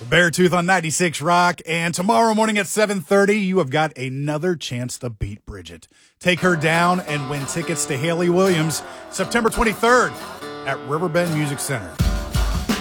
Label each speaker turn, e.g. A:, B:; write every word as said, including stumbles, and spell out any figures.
A: Beartooth on ninety-six Rock, and tomorrow morning at seven thirty, you have got another chance to beat Bridget. Take her down and win tickets to Haley Williams September twenty-third at Riverbend Music Center.